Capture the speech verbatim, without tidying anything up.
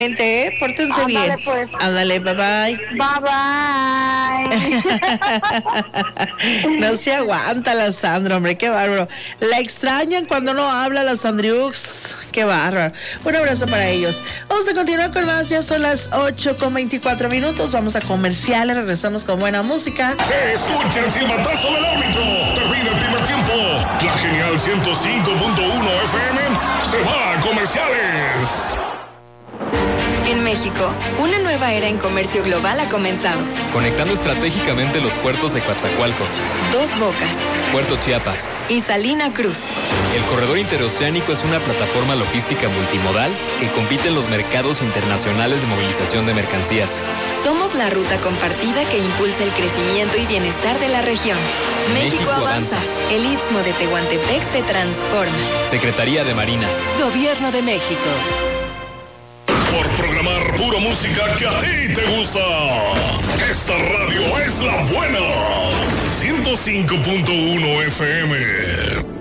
Gente, pórtense Ándale, bien. Pues. Ándale, bye bye. Bye bye. No se aguanta la Sandra, hombre, qué bárbaro. La extrañan cuando no habla la Sandriux. Qué bárbaro. Un abrazo para ellos. Vamos a continuar con más. Ya son las ocho con veinticuatro minutos. Vamos a comerciales. Regresamos con buena música. Se escucha el silbatazo del árbitro. Termina el primer tiempo. La genial ciento cinco punto uno F M se va a comerciales. En México, una nueva era en comercio global ha comenzado. Conectando estratégicamente los puertos de Coatzacoalcos, Dos Bocas Puerto Chiapas y Salina Cruz. El corredor interoceánico es una plataforma logística multimodal que compite en los mercados internacionales de movilización de mercancías. Somos la ruta compartida que impulsa el crecimiento y bienestar de la región. México, México avanza. avanza. El Istmo de Tehuantepec se transforma. Secretaría de Marina. Gobierno de México. Por programar pura música que a ti te gusta. Esta radio es la buena. ciento cinco punto uno F M.